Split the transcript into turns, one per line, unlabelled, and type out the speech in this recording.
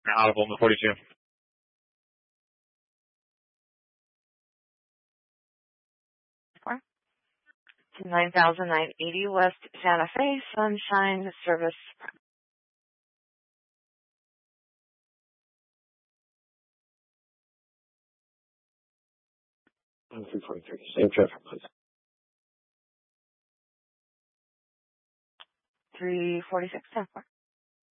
Audible in the 42.
9,980 West Santa Fe, Sunshine Service.
On 343. Same traffic, please.
346, 10-4.